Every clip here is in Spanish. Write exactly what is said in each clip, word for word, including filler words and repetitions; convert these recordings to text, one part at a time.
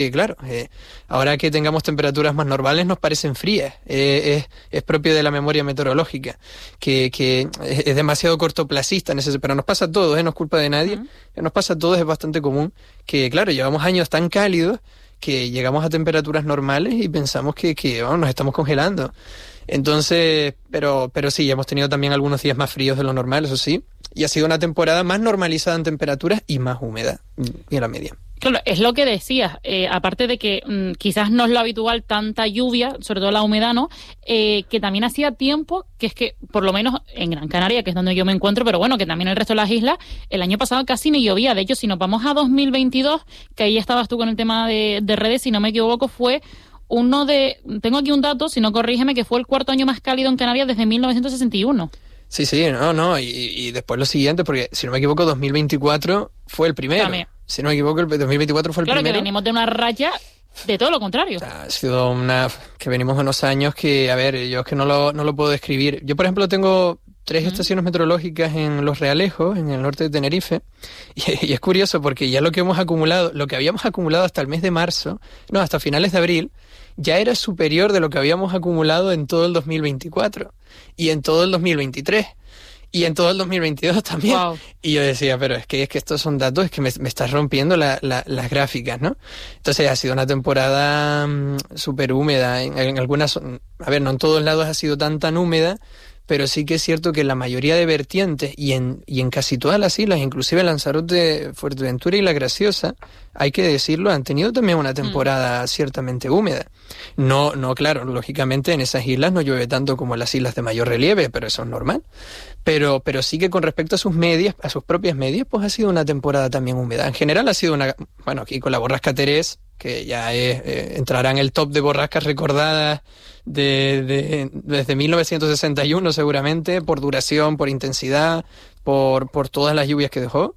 Y claro, eh, ahora que tengamos temperaturas más normales nos parecen frías. Eh, es, es propio de la memoria meteorológica, que, que es, es demasiado cortoplacista en ese, pero nos pasa a todos, ¿eh? No es culpa de nadie. Uh-huh. Nos pasa a todos, es bastante común que, claro, llevamos años tan cálidos que llegamos a temperaturas normales y pensamos que, que oh, nos estamos congelando. Entonces, pero, pero sí, hemos tenido también algunos días más fríos de lo normal, eso sí, y ha sido una temporada más normalizada en temperaturas y más húmeda, y a la media. Claro, es lo que decías, eh, aparte de que mmm, quizás no es lo habitual tanta lluvia, sobre todo la humedad, ¿no? Eh, que también hacía tiempo, que es que por lo menos en Gran Canaria, que es donde yo me encuentro, pero bueno, que también el resto de las islas, el año pasado casi ni llovía. De hecho, si nos vamos a dos mil veintidós, que ahí estabas tú con el tema de, de redes, si no me equivoco, fue uno de, tengo aquí un dato, si no corrígeme, que fue el cuarto año más cálido en Canarias desde mil novecientos sesenta y uno. Sí, sí, no, no, y, y después lo siguiente, porque si no me equivoco, dos mil veinticuatro fue el primero. También. Si no me equivoco, el dos mil veinticuatro fue el claro, primero. Claro, que venimos de una raya de todo lo contrario. O sea, ha sido una... que venimos de unos años que, a ver, yo es que no lo, no lo puedo describir. Yo, por ejemplo, tengo tres uh-huh. estaciones meteorológicas en Los Realejos, en el norte de Tenerife, y, y es curioso porque ya lo que hemos acumulado, lo que habíamos acumulado hasta el mes de marzo, no, hasta finales de abril, ya era superior de lo que habíamos acumulado en todo el dos mil veinticuatro y en todo el dos mil veintitrés. Y en todo el dos mil veintidós también. Wow. Y yo decía, pero es que es que estos son datos, es que me, me estás rompiendo la, la, las gráficas, ¿no? Entonces ha sido una temporada um, súper húmeda. En, en algunas, a ver, no en todos lados ha sido tan tan húmeda, pero sí que es cierto que en la mayoría de vertientes y en, y en casi todas las islas, inclusive Lanzarote, Fuerteventura y La Graciosa, hay que decirlo, han tenido también una temporada mm. ciertamente húmeda. No, no, claro, lógicamente en esas islas no llueve tanto como en las islas de mayor relieve, pero eso es normal. Pero, pero sí que con respecto a sus medias, a sus propias medias, pues ha sido una temporada también húmeda. En general ha sido una, bueno, aquí con la borrasca Terés, que ya es, eh, entrará en el top de borrascas recordadas de, de, desde mil novecientos sesenta y uno seguramente, por duración, por intensidad, por, por todas las lluvias que dejó.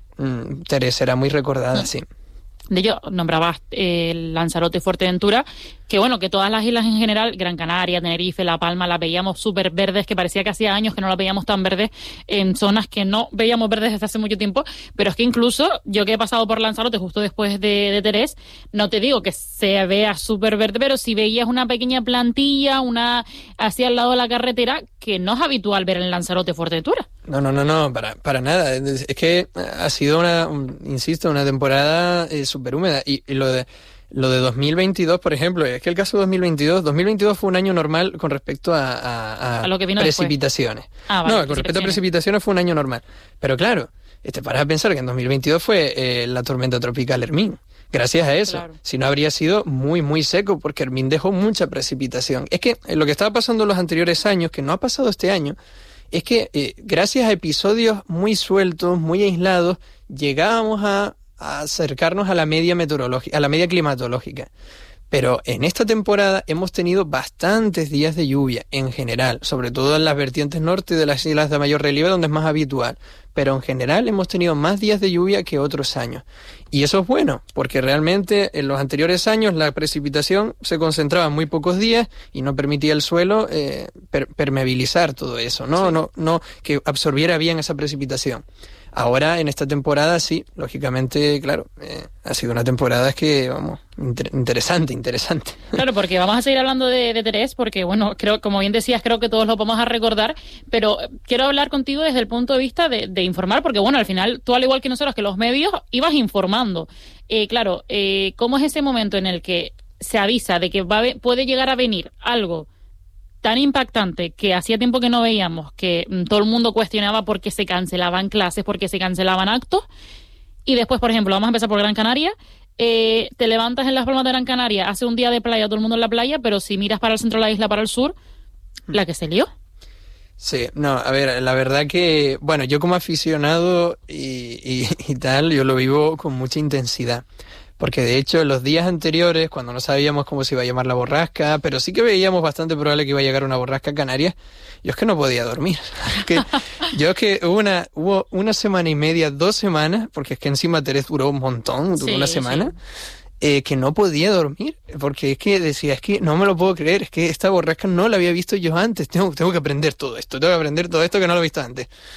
Mm, Terés será muy recordada, sí. De ello nombrabas eh, Lanzarote y Fuerteventura, que bueno, que todas las islas en general, Gran Canaria, Tenerife, La Palma, las veíamos súper verdes, que parecía que hacía años que no las veíamos tan verdes, en zonas que no veíamos verdes desde hace mucho tiempo, pero es que incluso yo que he pasado por Lanzarote justo después de, de Terés, no te digo que se vea súper verde, pero si veías una pequeña plantilla, una así al lado de la carretera, que no es habitual ver en Lanzarote, Fuerteventura. No, no, no, no, para, para nada. Es que ha sido una, un, insisto, una temporada eh, súper húmeda. Y, y lo de lo de dos mil veintidós, por ejemplo, es que el caso de dos mil veintidós, dos mil veintidós fue un año normal con respecto a, a, a, a lo que vino precipitaciones. Ah, vale, no, con respecto a precipitaciones fue un año normal. Pero claro, te paras a pensar que en dos mil veintidós fue eh, la tormenta tropical Hermín. Gracias a eso. Claro. Si no, habría sido muy, muy seco, porque Hermín dejó mucha precipitación. Es que lo que estaba pasando en los anteriores años, que no ha pasado este año, es que eh, gracias a episodios muy sueltos, muy aislados, llegábamos a, a acercarnos a la media meteorológica, a la media climatológica. Pero en esta temporada hemos tenido bastantes días de lluvia en general, sobre todo en las vertientes norte de las islas de mayor relieve, donde es más habitual. Pero en general hemos tenido más días de lluvia que otros años. Y eso es bueno, porque realmente en los anteriores años la precipitación se concentraba en muy pocos días y no permitía el suelo eh, per- permeabilizar todo eso, ¿no? Sí. No, no que absorbiera bien esa precipitación. Ahora, en esta temporada, sí, lógicamente, claro, eh, ha sido una temporada que, vamos, inter- interesante, interesante. Claro, porque vamos a seguir hablando de, de Terés, porque, bueno, creo, como bien decías, creo que todos lo vamos a recordar, pero quiero hablar contigo desde el punto de vista de, de informar, porque, bueno, al final, tú al igual que nosotros, que los medios, ibas informando. Eh, claro, eh, ¿cómo es ese momento en el que se avisa de que va a, puede llegar a venir algo tan impactante que hacía tiempo que no veíamos, que mm, todo el mundo cuestionaba por qué se cancelaban clases, por qué se cancelaban actos, y después, por ejemplo, vamos a empezar por Gran Canaria, eh, te levantas en las Palmas de Gran Canaria, hace un día de playa, todo el mundo en la playa, pero si miras para el centro de la isla, para el sur, la que se lió. Sí, no, a ver, la verdad que, bueno, yo como aficionado y, y, y tal, yo lo vivo con mucha intensidad. Porque de hecho los días anteriores, cuando no sabíamos cómo se iba a llamar la borrasca, pero sí que veíamos bastante probable que iba a llegar una borrasca a Canarias, yo es que no podía dormir. que, yo es que hubo una, hubo una semana y media, dos semanas, porque es que encima Terés duró un montón, duró sí, una semana, sí. eh, que no podía dormir, porque es que decía, es que no me lo puedo creer, es que esta borrasca no la había visto yo antes, tengo, tengo que aprender todo esto, tengo que aprender todo esto que no lo he visto antes.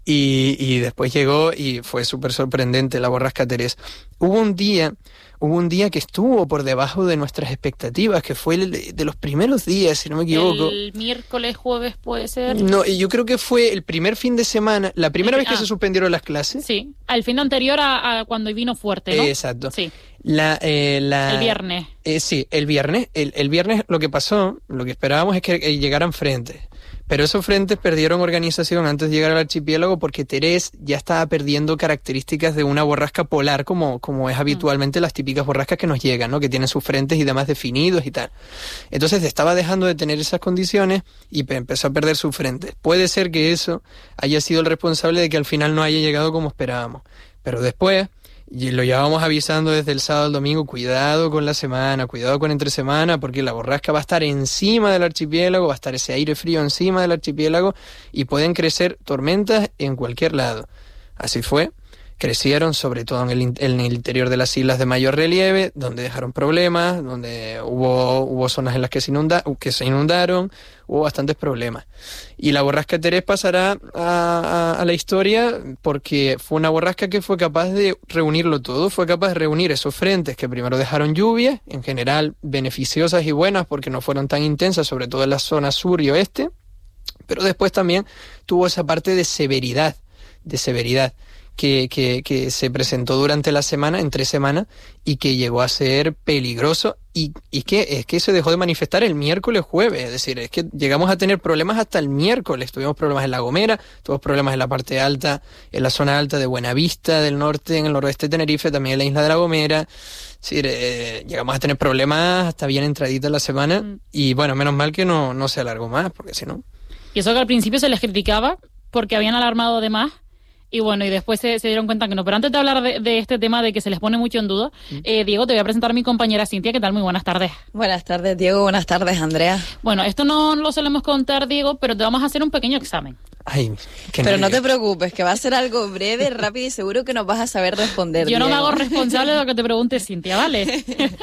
Y, y después llegó y fue súper sorprendente la borrasca Terés. Hubo un día, hubo un día que estuvo por debajo de nuestras expectativas, que fue el de los primeros días, si no me equivoco. El miércoles, jueves puede ser. No, yo creo que fue el primer fin de semana, la primera el, vez que ah, se suspendieron las clases. Sí, al fin anterior a, a cuando vino fuerte, ¿no? Eh, exacto. Sí. La, eh, la, el viernes. Eh, sí, el viernes. El, el viernes lo que pasó, lo que esperábamos es que eh, llegaran frentes. Pero esos frentes perdieron organización antes de llegar al archipiélago porque Terés ya estaba perdiendo características de una borrasca polar como, como es habitualmente mm. las típicas borrascas que nos llegan, ¿no? Que tienen sus frentes y demás definidos y tal. Entonces estaba dejando de tener esas condiciones y pe- empezó a perder sus frentes. Puede ser que eso haya sido el responsable de que al final no haya llegado como esperábamos. Pero después... Y lo llevábamos avisando desde el sábado al domingo, cuidado con la semana, cuidado con entre semana, porque la borrasca va a estar encima del archipiélago, va a estar ese aire frío encima del archipiélago y pueden crecer tormentas en cualquier lado. Así fue, crecieron sobre todo en el, en el interior de las islas de mayor relieve, donde dejaron problemas, donde hubo, hubo zonas en las que se, inunda, que se inundaron, hubo bastantes problemas. Y la borrasca Terés pasará a, a, a la historia porque fue una borrasca que fue capaz de reunirlo todo, fue capaz de reunir esos frentes que primero dejaron lluvias, en general beneficiosas y buenas porque no fueron tan intensas, sobre todo en la zona sur y oeste, pero después también tuvo esa parte de severidad, de severidad. Que, que, que se presentó durante la semana, en tres semanas, y que llegó a ser peligroso, y, y que es que se dejó de manifestar el miércoles jueves, es decir, es que llegamos a tener problemas hasta el miércoles, tuvimos problemas en La Gomera, tuvimos problemas en la parte alta, en la zona alta de Buenavista del norte, en el noroeste de Tenerife, también en la isla de La Gomera, es decir, eh, llegamos a tener problemas hasta bien entradita la semana, mm. y bueno, menos mal que no, no se alargó más, porque si no... Y eso que al principio se les criticaba, porque habían alarmado de más. Y bueno, y después se, se dieron cuenta que no. Pero antes de hablar de, de este tema de que se les pone mucho en duda, eh, Diego, te voy a presentar a mi compañera Cintia. ¿Qué tal? Muy buenas tardes. Buenas tardes, Diego. Buenas tardes, Andrea. Bueno, esto no lo solemos contar, Diego, pero te vamos a hacer un pequeño examen. Ay, qué pero nervio. No te preocupes, que va a ser algo breve, rápido y seguro que nos vas a saber responder, Yo Diego. no me hago responsable de lo que te pregunte Cintia, ¿vale?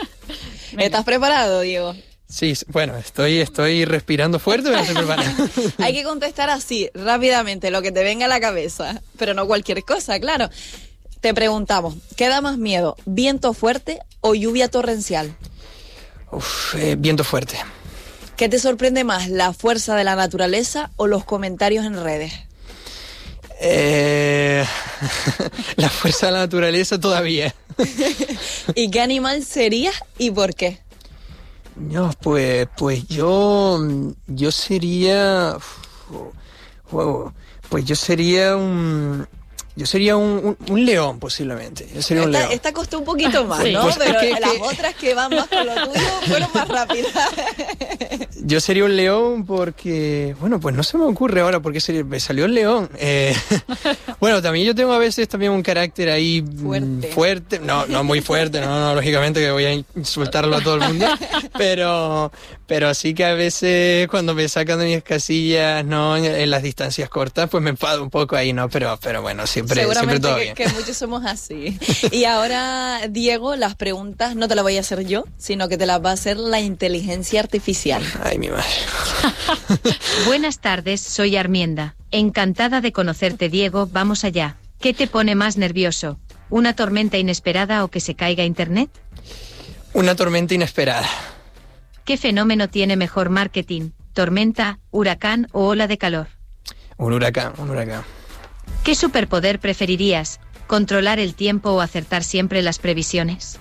¿Estás preparado, Diego? Sí, bueno, estoy, estoy respirando fuerte, pero estoy preparado. Hay que contestar así, rápidamente, lo que te venga a la cabeza, pero no cualquier cosa, claro. Te preguntamos, ¿qué da más miedo, viento fuerte o lluvia torrencial? Uf, eh, viento fuerte. ¿Qué te sorprende más, la fuerza de la naturaleza o los comentarios en redes? Eh, la fuerza de la naturaleza todavía. ¿Y qué animal serías y por qué? No, pues, pues yo, yo sería, wow, pues yo sería un, yo sería un, un, un león posiblemente. Yo sería esta, un león. Esta costó un poquito más, sí. ¿no? Pues Pero es que, las que... otras que van más con lo tuyo fueron más rápidas. Yo sería un león porque, bueno, pues no se me ocurre ahora porque sería, me salió el león. Eh, bueno, también yo tengo a veces también un carácter ahí fuerte. fuerte. No, no muy fuerte, no, no, lógicamente que voy a insultarlo a todo el mundo. Pero, pero sí que a veces cuando me sacan de mis casillas, no, en las distancias cortas, pues me enfado un poco ahí, ¿no? Pero, pero bueno, siempre, siempre todo que, bien. que muchos somos así. Y ahora, Diego, las preguntas no te las voy a hacer yo, sino que te las va a hacer la inteligencia artificial. Ay, mi madre. Buenas tardes, soy Armienda. Encantada de conocerte, Diego. Vamos allá. ¿Qué te pone más nervioso? ¿Una tormenta inesperada o que se caiga internet? Una tormenta inesperada. ¿Qué fenómeno tiene mejor marketing? ¿Tormenta, huracán o ola de calor? Un huracán, un huracán. ¿Qué superpoder preferirías? ¿Controlar el tiempo o acertar siempre las previsiones?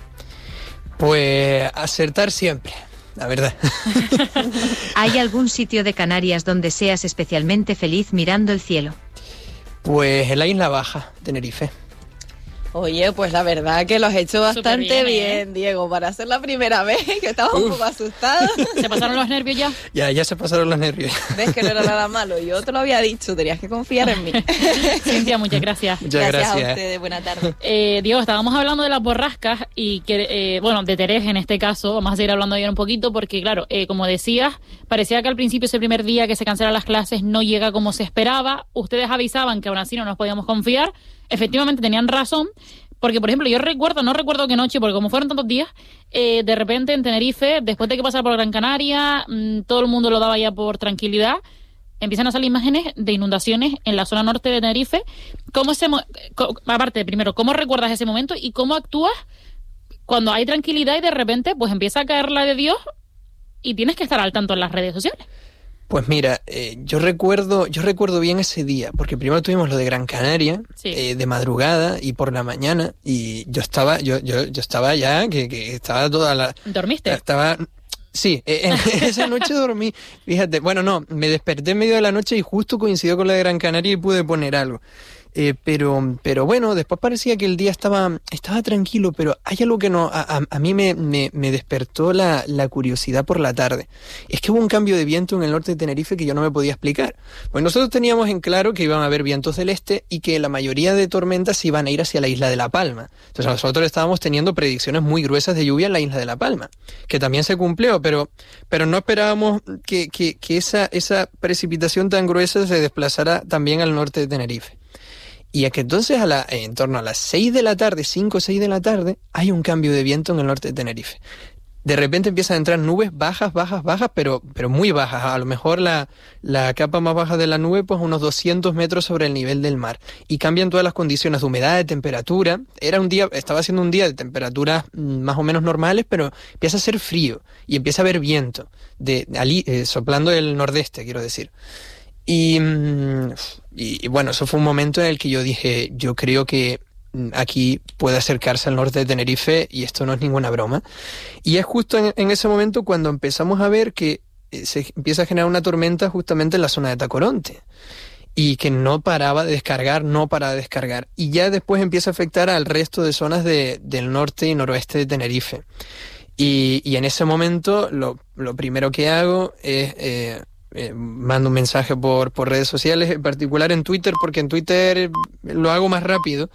Pues acertar siempre, la verdad. ¿Hay algún sitio de Canarias donde seas especialmente feliz mirando el cielo? Pues en la Isla Baja, Tenerife. Oye, pues la verdad que lo has hecho bastante bien, bien, ¿eh? Diego, para ser la primera vez, que estabas un poco asustado. ¿Se pasaron los nervios ya? Ya, ya se pasaron los nervios. Ves que no era nada malo, yo te lo había dicho, tenías que confiar en mí. Cintia, muchas gracias. Muchas gracias. gracias. a ustedes, buena tarde. Eh, Diego, estábamos hablando de las borrascas y que, eh, bueno, de Terés en este caso, vamos a seguir hablando de ella un poquito porque, claro, eh, como decías, parecía que al principio ese primer día que se cancelan las clases no llega como se esperaba, ustedes avisaban que aún así no nos podíamos confiar, efectivamente tenían razón. Porque, por ejemplo, yo recuerdo, no recuerdo qué noche, porque como fueron tantos días, eh, de repente en Tenerife, después de que pasara por Gran Canaria, mmm, todo el mundo lo daba ya por tranquilidad, empiezan a salir imágenes de inundaciones en la zona norte de Tenerife. ¿Cómo se, aparte, primero, cómo recuerdas ese momento y cómo actúas cuando hay tranquilidad y de repente pues empieza a caer la de Dios y tienes que estar al tanto en las redes sociales? Pues mira, eh, yo recuerdo yo recuerdo bien ese día, porque primero tuvimos lo de Gran Canaria, sí. eh, de madrugada y por la mañana, y yo estaba yo yo, yo estaba ya, que, que estaba toda la... ¿Dormiste? Estaba... Sí, eh, esa noche dormí, fíjate, bueno, no, me desperté en medio de la noche y justo coincidió con la de Gran Canaria y pude poner algo. Eh, pero pero bueno, después parecía que el día estaba estaba tranquilo, pero hay algo que no a, a, a mí me, me, me despertó la, la curiosidad por la tarde. Es que hubo un cambio de viento en el norte de Tenerife que yo no me podía explicar. Pues nosotros teníamos en claro que iban a haber vientos del este y que la mayoría de tormentas iban a ir hacia la isla de La Palma. Entonces nosotros estábamos teniendo predicciones muy gruesas de lluvia en la isla de La Palma, que también se cumplió, pero pero no esperábamos que, que, que esa, esa precipitación tan gruesa se desplazara también al norte de Tenerife. Y es que entonces a la, en torno a las seis de la tarde, cinco o seis de la tarde, hay un cambio de viento en el norte de Tenerife. De repente empiezan a entrar nubes bajas, bajas, bajas, pero, pero muy bajas. A lo mejor la, la capa más baja de la nube, pues unos doscientos metros sobre el nivel del mar. Y cambian todas las condiciones de humedad, de temperatura. Era un día, estaba siendo un día de temperaturas más o menos normales, pero empieza a hacer frío y empieza a haber viento, de, de eh, soplando del nordeste, quiero decir. Y, y, y bueno, eso fue un momento en el que yo dije, yo creo que aquí puede acercarse al norte de Tenerife y esto no es ninguna broma. Y es justo en, en ese momento cuando empezamos a ver que se empieza a generar una tormenta justamente en la zona de Tacoronte y que no paraba de descargar, no paraba de descargar. Y ya después empieza a afectar al resto de zonas de, del norte y noroeste de Tenerife. Y, y en ese momento lo, lo primero que hago es... Eh, Eh, mando un mensaje por, por redes sociales, en particular en Twitter, porque en Twitter lo hago más rápido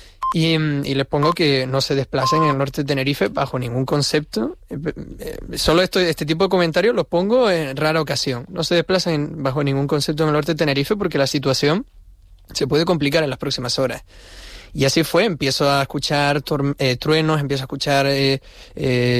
y, y les pongo que no se desplacen en el norte de Tenerife bajo ningún concepto. Eh, eh, solo esto, este tipo de comentarios los pongo en rara ocasión. No se desplacen bajo ningún concepto en el norte de Tenerife porque la situación se puede complicar en las próximas horas. Y así fue, empiezo a escuchar tor- eh, truenos, empiezo a escuchar, eh, eh,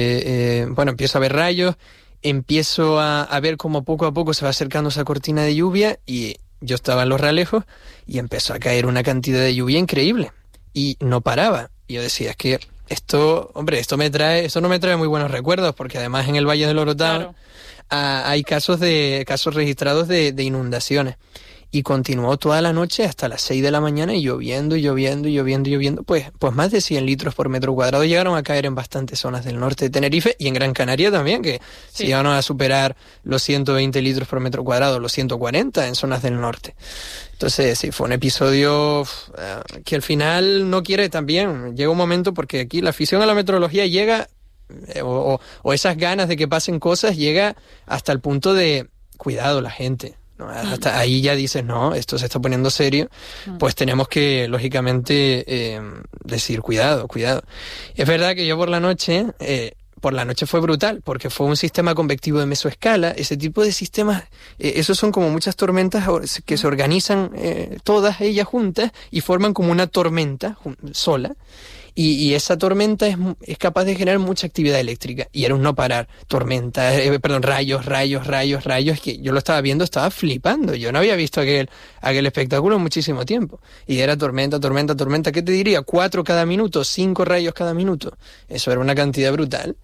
eh, bueno, empiezo a ver rayos. Empiezo a, a ver cómo poco a poco se va acercando esa cortina de lluvia y yo estaba en Los Realejos y empezó a caer una cantidad de lluvia increíble y no paraba. Y yo decía, es que esto, hombre, esto me trae, esto no me trae muy buenos recuerdos porque además en el Valle del Orotava claro. a, hay casos de casos registrados de, de inundaciones. Y continuó toda la noche hasta las seis de la mañana y lloviendo, y lloviendo, y lloviendo, y lloviendo. Pues, pues más de cien litros por metro cuadrado llegaron a caer en bastantes zonas del norte de Tenerife y en Gran Canaria también, que sí. llegaron a superar los ciento veinte litros por metro cuadrado, los ciento cuarenta en zonas del norte. Entonces, sí, fue un episodio uh, que al final no quiere también. Llega un momento porque aquí la afición a la meteorología llega, eh, o, o esas ganas de que pasen cosas, llega hasta el punto de, cuidado la gente. Hasta ahí ya dices, no, esto se está poniendo serio, pues tenemos que, lógicamente, eh, decir, cuidado, cuidado. Es verdad que yo por la noche, eh, por la noche fue brutal, porque fue un sistema convectivo de mesoescala, ese tipo de sistemas, eh, esos son como muchas tormentas que se organizan eh, todas ellas juntas y forman como una tormenta sola. Y, y esa tormenta es, es capaz de generar mucha actividad eléctrica. Y era un no parar. Tormenta, eh, perdón, rayos, rayos, rayos, rayos. Que yo lo estaba viendo, estaba flipando. Yo no había visto aquel, aquel espectáculo en muchísimo tiempo. Y era tormenta, tormenta, tormenta. ¿Qué te diría? Cuatro cada minuto, cinco rayos cada minuto. Eso era una cantidad brutal.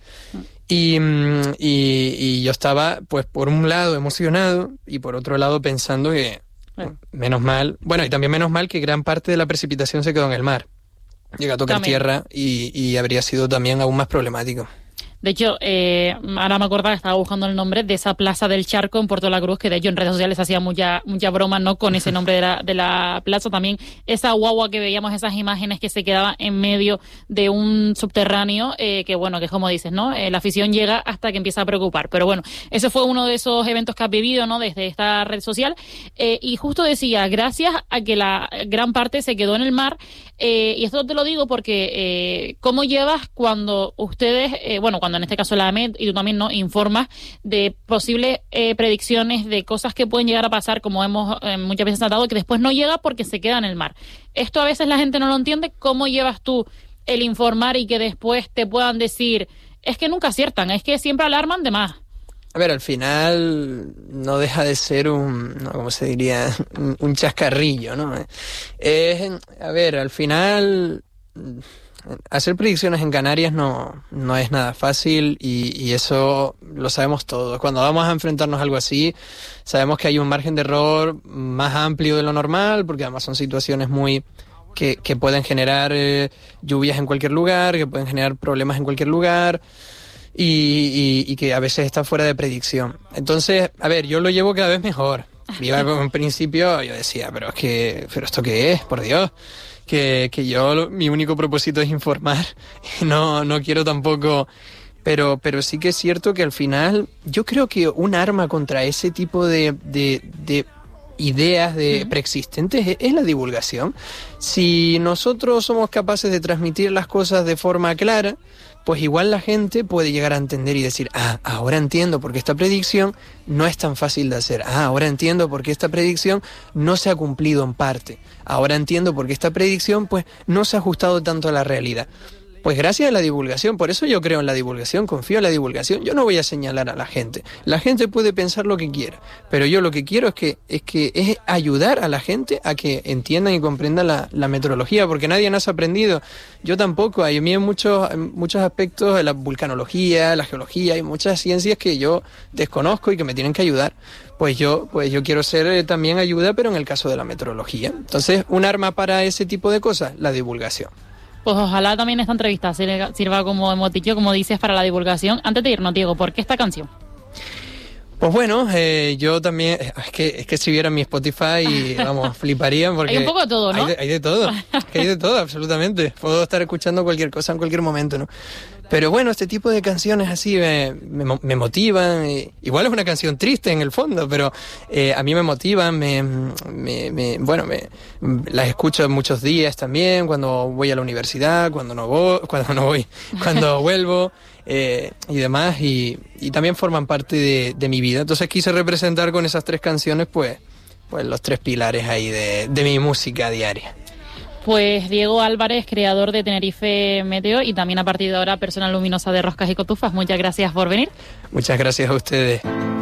Y, y, y yo estaba, pues, por un lado emocionado y por otro lado pensando que, bueno, menos mal, bueno, y también menos mal que gran parte de la precipitación se quedó en el mar. Llega a tocar también tierra y, y habría sido también aún más problemático. De hecho, eh, ahora me acordaba, estaba buscando el nombre de esa plaza del Charco en Puerto La Cruz, que de hecho en redes sociales hacía mucha mucha broma, no con ese nombre de la, de la plaza, también esa guagua que veíamos, esas imágenes que se quedaba en medio de un subterráneo, eh, que bueno, que es como dices, ¿no? Eh, la afición llega hasta que empieza a preocupar. Pero bueno, ese fue uno de esos eventos que has vivido, ¿no? Desde esta red social. Eh, y justo decía, gracias a que la gran parte se quedó en el mar, eh, y esto te lo digo porque, eh, ¿cómo llevas cuando ustedes, eh, bueno, cuando en este caso la A M E D y tú también, ¿no?, informas de posibles eh, predicciones de cosas que pueden llegar a pasar, como hemos eh, muchas veces tratado, que después no llega porque se queda en el mar? Esto a veces la gente no lo entiende. ¿Cómo llevas tú el informar y que después te puedan decir, es que nunca aciertan, es que siempre alarman de más? a ver, al final no deja de ser un, no, ¿cómo se diría? Un, un chascarrillo, ¿no? Es, a ver, al final hacer predicciones en Canarias no, no es nada fácil y, y eso lo sabemos todos. Cuando vamos a enfrentarnos a algo así, sabemos que hay un margen de error más amplio de lo normal, porque además son situaciones muy que, que pueden generar eh, lluvias en cualquier lugar, que pueden generar problemas en cualquier lugar y, y, y que a veces está fuera de predicción. Entonces, a ver, yo lo llevo cada vez mejor. Iba en principio, yo decía, pero es que, ¿pero esto qué es? Por Dios. Que, que yo, mi único propósito es informar, y no, no quiero tampoco, pero, pero sí que es cierto que al final, yo creo que un arma contra ese tipo de, de, de ideas de uh-huh. preexistentes es, es la divulgación. Si nosotros somos capaces de transmitir las cosas de forma clara, pues igual la gente puede llegar a entender y decir, ah, ahora entiendo por qué esta predicción no es tan fácil de hacer. Ah, ahora entiendo por qué esta predicción no se ha cumplido en parte. Ahora entiendo por qué esta predicción pues no se ha ajustado tanto a la realidad. Pues gracias a la divulgación, por eso yo creo en la divulgación, confío en la divulgación. Yo no voy a señalar a la gente. La gente puede pensar lo que quiera, pero yo lo que quiero es que es que es ayudar a la gente a que entiendan y comprendan la, la meteorología, porque nadie nos ha aprendido. Yo tampoco. Hay a mí en muchos, en muchos aspectos de la vulcanología, la geología, hay muchas ciencias que yo desconozco y que me tienen que ayudar. Pues yo, pues yo quiero ser eh, también ayuda, pero en el caso de la meteorología. Entonces, un arma para ese tipo de cosas, la divulgación. Pues ojalá también esta entrevista sirva como emotillo, como dices, para la divulgación. Antes de irnos, Diego, ¿por qué esta canción? Pues bueno, eh, yo también, es que es que si vieran mi Spotify, vamos, fliparían porque... Hay un poco de todo, ¿no? Hay de, hay de todo, hay de todo, absolutamente. Puedo estar escuchando cualquier cosa en cualquier momento, ¿no? Pero bueno, este tipo de canciones así me, me, me motivan. Eh, igual es una canción triste en el fondo, pero eh, a mí me motivan, me, me, me, bueno, me, las escucho muchos días también, cuando voy a la universidad, cuando no voy, cuando no voy, cuando vuelvo eh, y demás, y, y también forman parte de, de mi vida. Entonces quise representar con esas tres canciones, pues, pues los tres pilares ahí de, de mi música diaria. Pues Diego Álvarez, creador de Tenerife Meteo y también a partir de ahora persona luminosa de Roscas y Cotufas. Muchas gracias por venir. Muchas gracias a ustedes.